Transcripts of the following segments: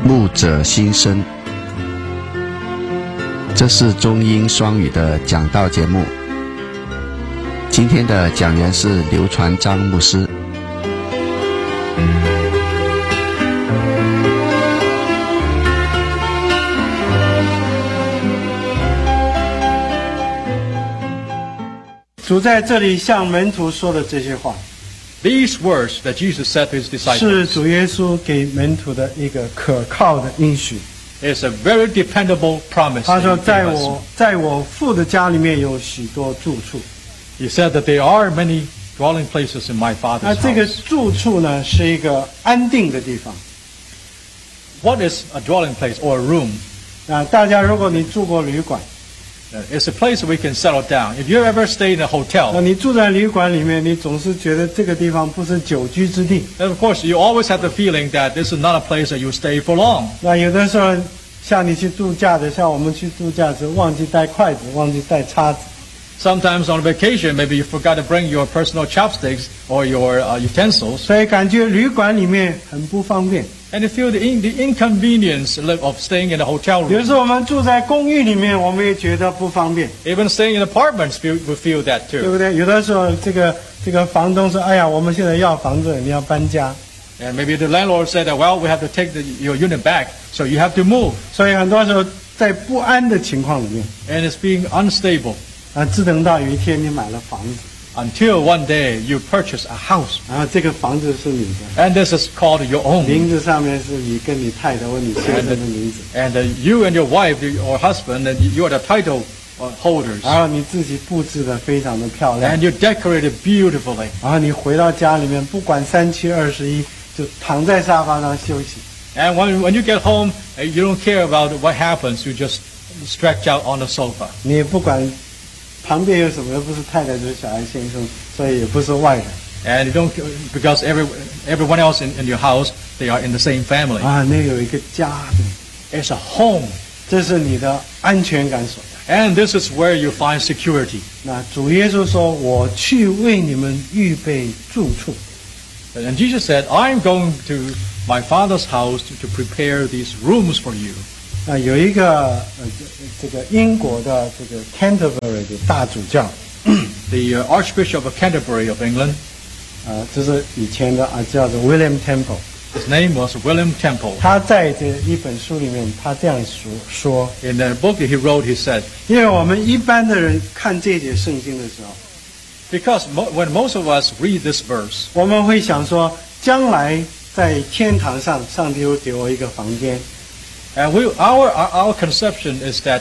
牧者心声，这是中英双语的讲道节目。今天的讲员是刘传章牧师。 主在这里向门徒说的这些话 These words that Jesus said to his 是 disciples 主耶稣给门徒的一个可靠的应许。 is a very dependable promise. 他 that 说 he gave us. 在我父的家里面有许多住处。 He said that there are many dwelling places in my 那 Father's 这个 house. 住处呢，是一个安定的地方。 What is a dwelling place or a room? 大家如果你住过旅馆， It's a place where we can settle down. If you ever stayed in a 那 hotel, 你住在旅馆里面，你总是觉得这个地方不是久居之地。 then of course you always have the feeling that this is not a place that you stay for long. 那有的时候，像你去度假的，像我们去度假时忘记带筷子，忘记带叉子。 Sometimes on vacation, maybe you forgot to bring your personal chopsticks or your utensils, 所以感觉旅馆里面很不方便。 and you feel the inconvenience of staying in a hotel 有 room. 时候我们住在公寓里面，我们也觉得不方便， Even staying in apartments, we feel that 对 too. 不对？有的时候这个房东说：“哎呀，我们现在要房子，你要搬家。” And maybe the landlord said that, well, we have to take your unit back, so you have to move. 所以很多时候在不安的情况里面， And it's being unstable 只等到有一天你买了房子， until one day you purchase a house. 然后这个房子是你的， And this is called your own. 名字上面是你跟你太太或你先生的名字， And you and your wife or husband, and you are the title holders. 然后你自己布置的非常的漂亮 And，you decorate it beautifully. 然后你回到家里面，不管37、21，就躺在沙发上休息。 And when you get home, you don't care about what happens. You just stretch out on the sofa. 你也不管旁边有什么，又不是太太就是小孩先生，所以也不是外人 And you don't, because everyone else in your house, they are in the same family. 那有一个家的， It's a home. 这是你的安全感所在。 And this is where you find security. 那主耶稣说：“我去为你们预备住处。” And Jesus said, I'm going to my Father's house to prepare these rooms for you. 有一个这个英国的这个 Canterbury 的大主教， The Archbishop of Canterbury of England, 这是以前的叫做 William Temple， his name was William Temple. 他在这一本书里面，他这样说： In the book that he wrote, he said, 因为我们一般的人看这节圣经的时候， because when most of us read this verse, 我们会想说，将来在天堂上，上帝会给我一个房间。 and our conception is that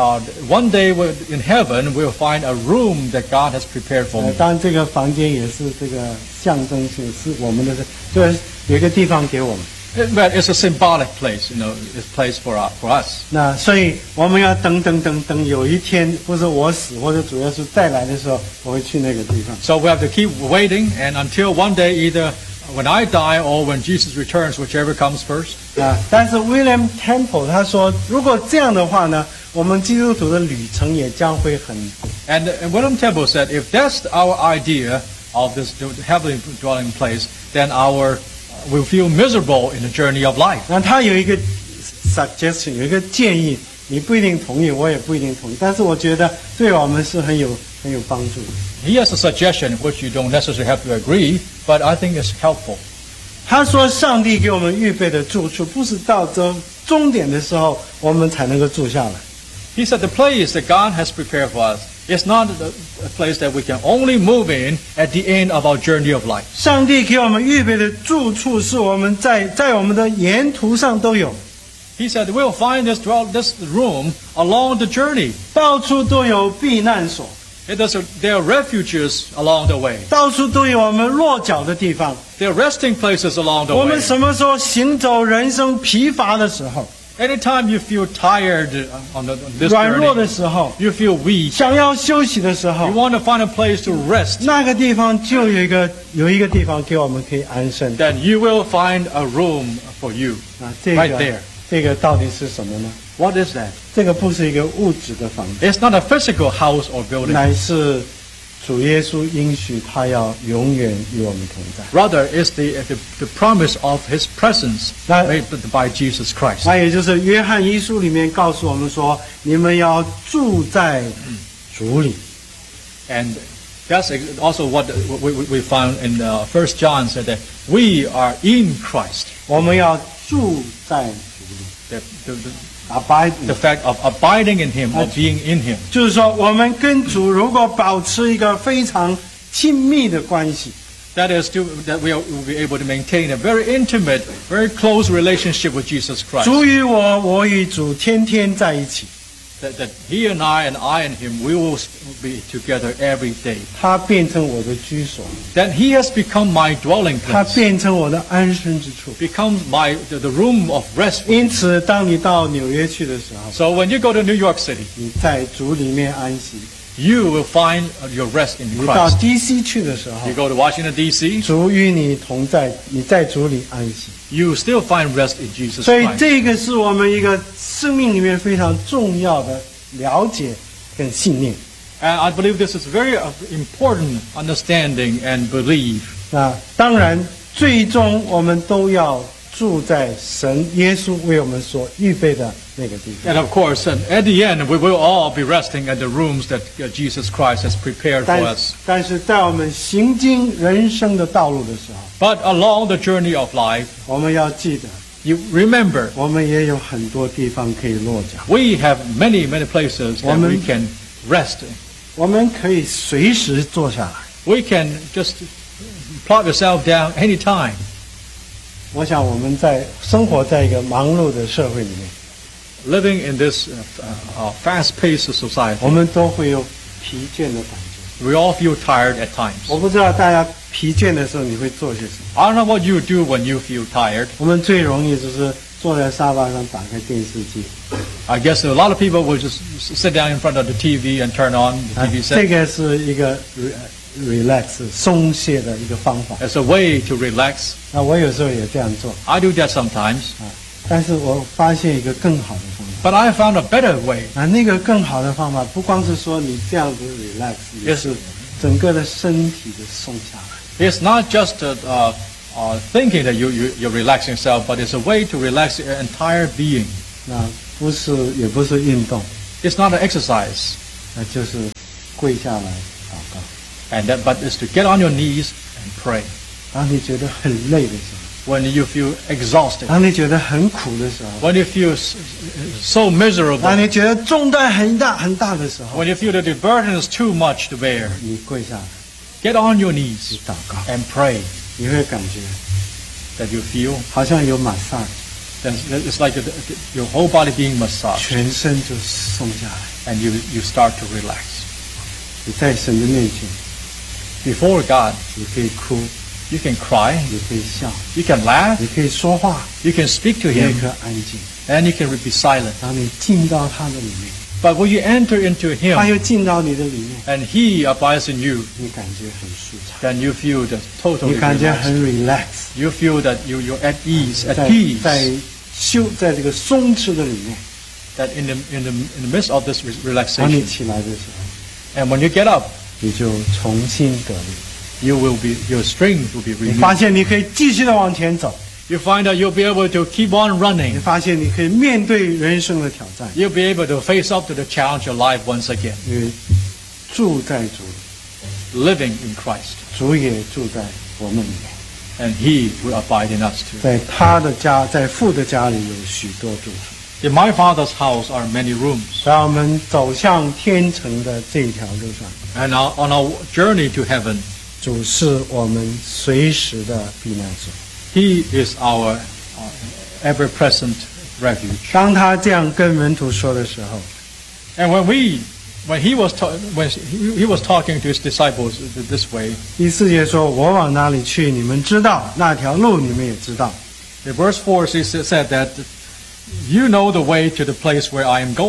one day in heaven we'll find a room that God has prepared for me. 当然，这个房间也是这个象征性，是我们的，就是有一个地方给我们。 But it's a symbolic place, it's a place for us. 那所以我们要等，有一天不是我死或者主耶稣再来的时候，我会去那个地方。 So we have to keep waiting, and until one day, either when I die or when Jesus returns, whichever comes first. 但是 William Temple 他说，如果这样的话呢，我们基督徒的旅程也将会很。 And William Temple said, if that's our idea of this heavenly dwelling place, then we'll feel miserable in the journey of life. 那他有一个 suggestion， 有一个建议，你不一定同意，我也不一定同意，但是我觉得对我们是很有帮助的。 He has a suggestion which you don't necessarily have to agree, but I think it's helpful. 他说，上帝给我们预备的住处，不是到这终点的时候我们才能够住下来。 He said the place that God has prepared for us is not a place that we can only move in at the end of our journey of life. 上帝给我们预备的住处，是我们在我们的沿途上都有， He said we'll find this room along the journey. 到处都有避难所， There are refuges along the way. 到处都有我们落脚的地方。 There are resting places along the 我们 way. 什么时候行走人生疲乏的时候， Anytime you feel tired on this 软弱的 journey, 时候， you feel weak, 想要休息的时 you 候， want to find a place to rest, 那个地方就有一个地方给我们可以安身。 then you will find a room for you 这 right 个 there. 这个到底是什么呢？ What is that? 这个不是一个物质的房子， It's not a physical house or building. 乃是主耶稣应许他要永远与我们同在。 Rather, it's the promise of His presence Now- made by Jesus Christ. 那也就是约翰一书里面告诉我们说，你们要住在主里。 And that's also what we found in 1 John said that we are in Christ. 我们要住在主里 The ，abide， the fact of abiding in Him, of being in Him. 就是说我们跟主如果保持一个非常亲密的关系， That is, that we will be able to maintain a very intimate, very close relationship with Jesus Christ. 主与我，我与主天天在一起。 That He and I and Him, we will be together every day. 他变成我的居所， Then He has become my dwelling 他 place, 变成我的安身之处。 becomes the room of rest. 因此，当你到纽约去的时候， So when you go to New York City, 你在主里面安息； you will find your rest in 你到 Christ. DC 去的时候 You，go to Washington, D.C., 主与你同在，你在主里安息。 you still find rest in Jesus 所以 Christ. 这个是我们一个生命里面非常重要的了解跟信念。 And I believe this is very important understanding and belief. 那当然，最终我们都要住在神耶稣为我们所预备的那个地方。 And of course, at the end, we will all be resting at the rooms that Jesus Christ has prepared for us. 但是在我们行经人生的道路的时候， But along the journey of life, 我们要记得， you remember, 我们也有很多地方可以落脚， we have many places that Woman. we can rest. 我们可以随时坐下来。 We can just plop yourself down anytime. 我想我们在生活在一个忙碌的社会里面， Living in this fast-paced society, 我们都会有疲倦的感觉。 we all feel tired at times. 我不知道大家疲倦的时候你会做些什么？ I don't know what you do when you feel tired. 我们最容易就是坐在沙发上打开电视机， I guess a lot of people will just sit down in front of the TV and turn on the TV 这 set. 个是一个relax 松懈的一个方法。 As a way to relax. 那我有时候也这样做， I do that sometimes. 但是我发现一个更好的方法。 But I found a better way. 那个更好的方法，不光是说你这样子 relax，也是整个的身体的松下来。 It's not just thinking that you're relaxing yourself, but it's a way to relax your entire being. 那也不是运动， It's not an exercise, 那就是跪下来祷告。 but it's to get on your knees and pray. 当你觉得很累的时 When you feel 候， exhausted, 当你觉得很苦的时候， when you feel so miserable, 当你觉得重担很大很大的时候， when you feel that the burden is too much to bear, 你跪下来， get on your 你 knees 祷告， and pray. 你会感觉 That you feel 好像有马上， that it's like your whole body being massaged, 全身就松下来。 and you start to relax. 你在神的面前， Before God, 你可以哭， you can cry, 你可以笑， you can laugh, 你可以说话， you can speak to 你也 Him, 可以安静。 and you can be silent. 当你进到他的里面， But when you enter into 他 Him 又进到你的里面， and He abides in you, 你感觉很舒畅， then you feel that totally 你感觉 relaxed. 很 relax， You feel that you're at ease, at 在 peace. 在这个松弛的里面， That in the midst of this 当你 relaxation, 起来的时候， and when you get up, 你就重新得力， your strength will be 你 renewed. 发现你可以继续的往前走， You find that you'll be able to keep on 你 running. 发现你可以面对人生的挑战， You'll be able to face up to the challenge of life once again. 因为住在主里， Living in Christ, 主也住在我们里面。 and He will abide in us too. 在他的家，在父的家里有许多住处。 In my Father's house are many rooms. 在我们走向天城的这一条路上， And on our journey to heaven, 主是我们随时的避难所。 He is our ever-present refuge. 当他这样跟门徒说的时候， And when he was talking to his disciples this way, 第4节说：“我往哪里去，你们知道；那条路你们也知道。 in verse 4 he said that you know the way to the place where I am going. ”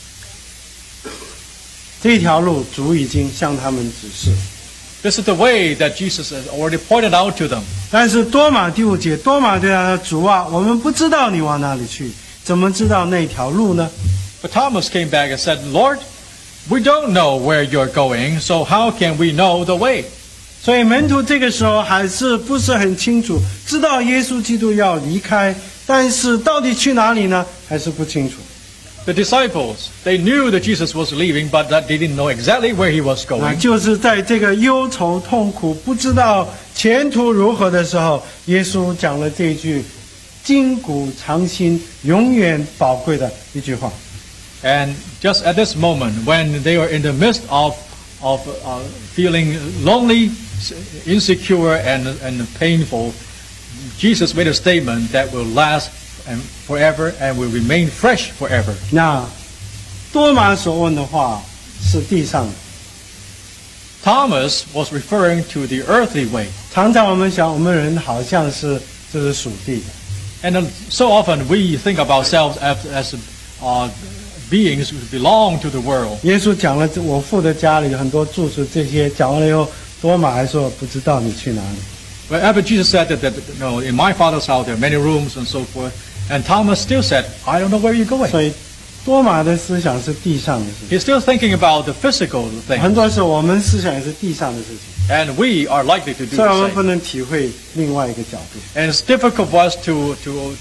这条路主已经向他们指示。 This is the way that Jesus has already pointed out to them. 但是多马第5节，多马对他说：“主啊，我们不知道你往哪里去，怎么知道那条路呢 But Thomas came back and said, Lord, We don't know where you're going, so how can we know the way? 所以门徒这个时候还是不是很清楚，知道耶稣基督要离开，但是到底去哪里呢？还是不清楚。 The disciples, they knew that Jesus was leaving, but that they didn't know exactly where he was 那 going. 就是在这个忧愁痛苦、不知道前途如何的时候，耶稣讲了这句筋骨常新、永远宝贵的一句话。 And just at this moment, when they were in the midst of feeling lonely, insecure, and painful, Jesus made a statement that will last and forever and will remain fresh forever. 那多马所问的话是地上的。 Thomas was referring to the earthly way. 常常我们想，我们人好像是就是属地的。 And so often we think of ourselves as beings who belong to the world. 耶稣讲了，我父的家里有很多住处，这些讲完了以后，多马还说不知道你去哪里。 But after Jesus said that in my Father's house there are many rooms and so forth, and Thomas still said, I don't know where you're going. 所以多马的思想是地上的事情。 He's still thinking about the physical 很 things. 多时候我们思想也是地上的事情， And we are likely to do 所以我 the 们不 same. 能体会另外一个角度。 And it's difficult for us to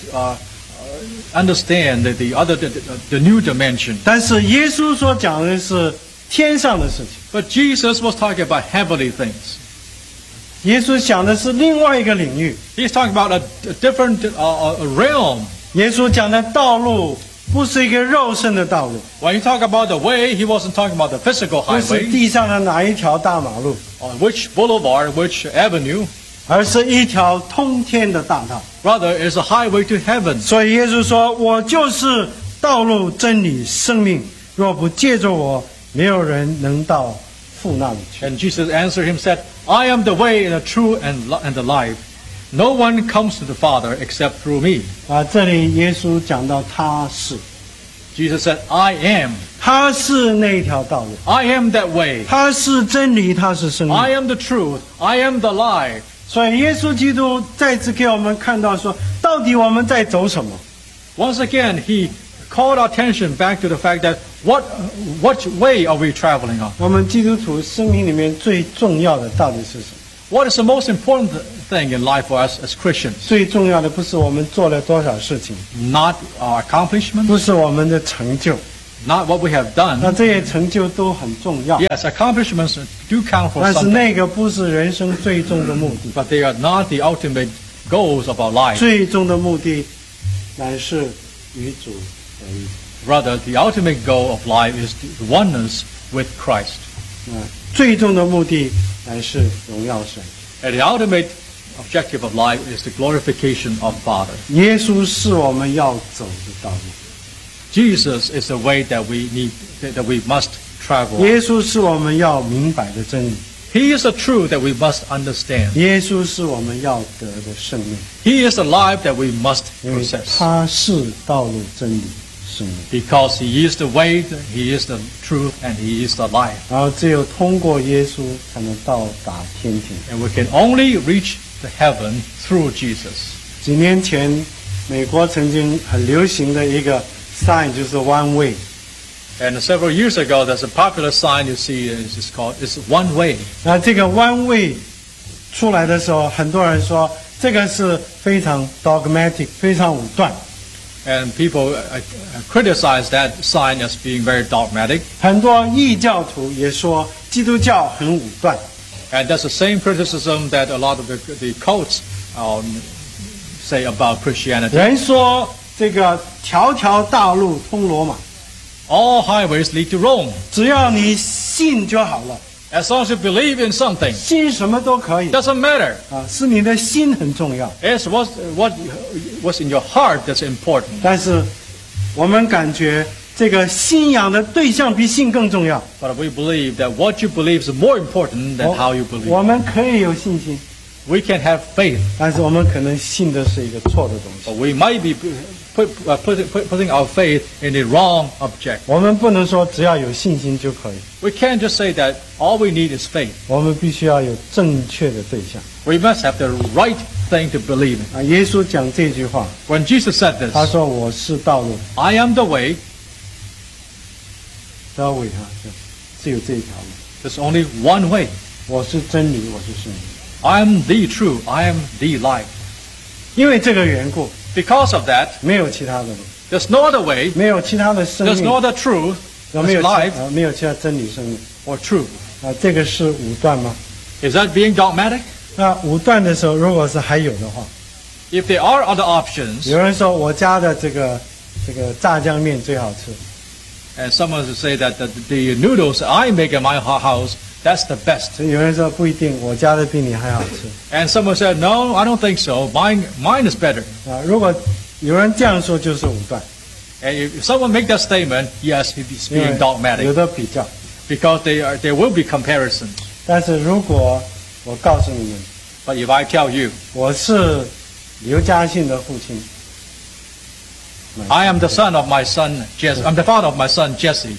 understand the new dimension. 但是耶稣所讲的是天上的事情， But Jesus was talking about heavenly things. 耶稣讲的是另外一个领域。 He's talking about a different realm. 耶稣讲的道路不是一个肉身的道路， When he talked about the way, he wasn't talking about the physical 不是 highway, 地上的哪一条大马路， on which boulevard, which avenue. 而是一条通天的大道。 Rather, it's a highway to heaven. 所以耶稣说：“我就是道路、真理、生命，若不借着我，没有人能到父那里去。” And Jesus answered him, said, I am the way and the truth and the life. No one comes to the Father except through me. 这里耶稣讲到他是， Jesus said, I am. 他是那一条道路， I am that way. 他是真理，他是生命。 I am the truth. I am the life. 所以耶稣基督再次给我们看到说，到底我们在走什么？ Once again, he called our attention back to the fact that what way are we traveling on? 我们基督徒生命里面最重要的到底是什么？ What is the most important thing in life for us as Christians? 最重要的不是我们做了多少事情， Not our accomplishments, 不是我们的成就， not what we have 那 done. 这些成就都很重要。 Yes, accomplishments do count for 但是 something, 那个不是人生最终的目的， but they are not the ultimate goals of our life. 最终的目的乃是与主合一。 Rather, the ultimate goal of life is the oneness with Christ. 最终的目的乃是荣耀神。 And the ultimate objective of life is the glorification of Father. 耶稣是我们要走的道路， Jesus is the way that we must travel. 耶稣是我们要明白的真理， He is the truth that we must understand. 耶稣是我们要得的生命， He is the life that we must 因为 possess. 他是道路、真理、生命。 Because He is the way, He is the truth, and He is the life. 然后只有通过耶稣，才能到达天庭。 And we can only reach the heaven through Jesus. 几年前，美国曾经很流行的一个 sign 就是 one way。 And several years ago, there's a popular sign you see. It's one way. 那这个 one way 出来的时候，很多人说这个是非常 dogmatic， 非常武断。 And people criticize that sign as being very dogmatic. 很多异教徒也说基督教很武断。 And that's the same criticism that a lot of the cults say about Christianity. 人说这个条条大路通罗马， All highways lead to Rome. 只要你信就好了， As long as you believe in something, 信什么都可以 doesn't matter. 是你的心很重要。 It's what's in your heart that's important. 但是我们感觉这个信仰的对象比信更重要。 But we believe that what you believe is more important than how you 我 believe. 们可以有信心， We can have faith, 但是我们可能信的是一个错的东西。 but we might be putting our faith in the wrong object. 我们不能说只要有信心就可以， We can't just say that all we need is faith. 我们必须要有正确的对象。 We must have the right thing to believe in. 耶稣讲这句话， When Jesus said 他 this, 说：“我是道路。” I am the way, 道路只有这一条路。 There's only one way. 我是真理，我是生命。 I am the truth. I am the life. 因为这个缘故， Because of that, 没有其他的路， there's no other way. 没有其他的生 There's 命， no other truth. 没有 There's life 没有其他真理生命 or truth. 这个是武断吗？ Is that being dogmatic? 那武断的时候，如果是还有的话， If there are other options, 有人说我家的这个炸酱面最好吃， and someone will say that the noodles I make in my house, that's the best. 所以有人说不一定，我家的比你还好吃 And someone said, no, I don't think so. Mine is better. 如果有人这样说，就是武断， And if someone make that statement, yes, he's 因为 being 有 dogmatic 的比较。 because there will be comparisons. 但是如果我告诉你们， But if I tell you, 我是刘嘉信的父亲， I am the son of my son Jesse, I'm the father of my son Jesse,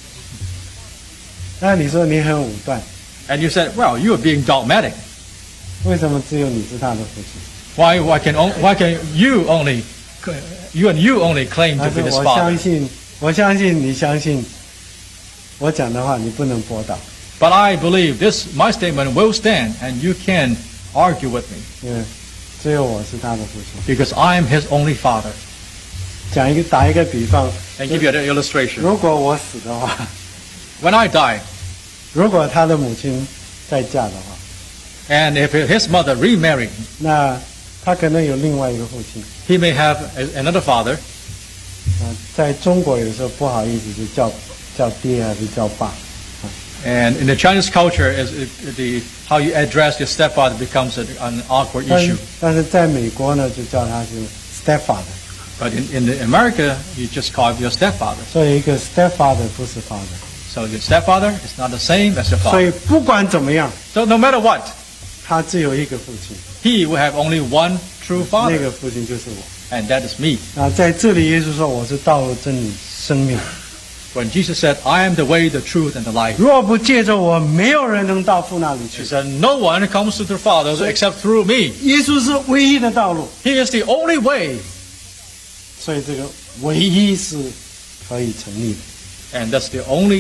那你说你很武断， and you said, well, you are being dogmatic. 为什么只有你是他的父亲？ Why can you and you only claim to 但 be 是 his 我 father? 相信你相信我讲的话，你不能驳倒， But I believe my statement will stand, and you can argue with me 因为只有我是他的父亲。 because I am his only father. 打一个比方， And give you an illustration. 如果我死的话， When I die, 如果他的母亲再嫁的话， and if his mother remarried, 那他可能有另外一个父亲。 he may have another father. 在中国有时候不好意思就叫爹还是叫爸。 And in the Chinese culture, how you address your stepfather becomes an awkward 但 issue. 但是在美国呢，就叫他是 stepfather。 But in America, you just call him your stepfather. 所以一个 stepfather 不是 father。 So your stepfather is not the same as your 所以 father. 不管怎么样， So no matter what, 他只有一个父亲， he will have only one true 那 father, 个父亲就是我。 and that is me. 在这里，耶稣说我是道路、真理、生命。 When Jesus said, I am the way, the truth, and the life, 若不借着我，没有人能到父那里 he 去。 said, no one comes to the Father except through me. 耶稣是唯一的道路， He is the only way, 所以这个唯一是可以成立的。 and that's the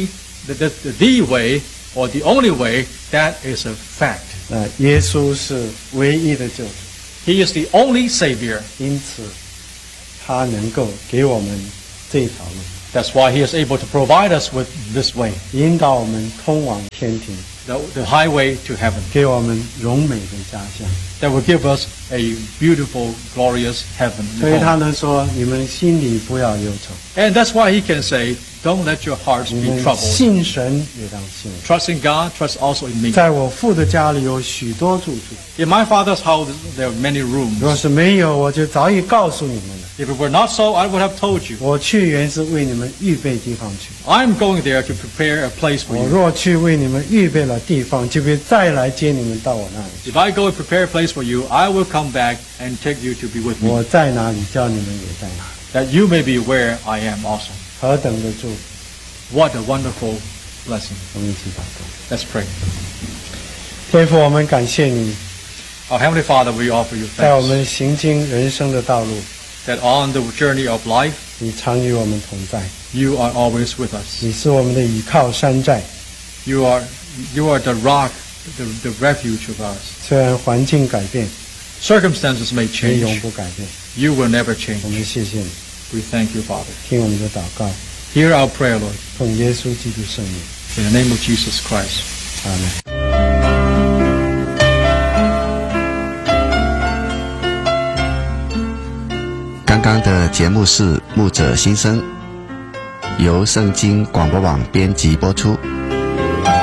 way, or the only way, that is a fact. 耶稣是唯一的救主， He is the only Savior. 因此他能够给我们这一条路， That's why He is able to provide us with this way, 引导我们通往天庭， the highway to heaven, 给我们荣美的家乡。 that will give us a beautiful, glorious heaven. 所以他能说：“你们心里不要忧愁， And that's why He can say, don't let your hearts 你 be 们 troubled. 信神也当信我。 Trust in God, trust also in me. 在我父的家里有许多住处， In my Father's house, there are many 若 rooms. 是没有，我就早已告诉你们了。 If it were not so, I would have told you. 我去原是为你们预备地方去。 I'm going there to prepare a place for 我 you. 若去为你们预备了地方，就会再来接你们到我那里去。 If I go and prepare a place for you, I will come back and take you to be with me, 我在哪里，叫你们也在哪里。 that you may be where I am also. 何等的祝福！ What a wonderful blessing. 我们一起祷告。 Let's pray. 天父，我们感谢你， Our Heavenly Father, we offer you 在我 thanks 们行经人生的道路， that on the journey of life, 你常与我们同在， you are always with us. 你是我们的倚靠山寨。 You are the rock, the refuge of us. 虽然环境改变， Circumstances may 你永 change. 不改变。 You will never 我 change. 们谢谢你， We thank you, Father. 听我们的祷告， Hear our prayer, Lord, 奉耶稣基督圣名， in the name of Jesus Christ. 阿门。 刚刚的节目是牧者心声，由圣经广播网编辑播出。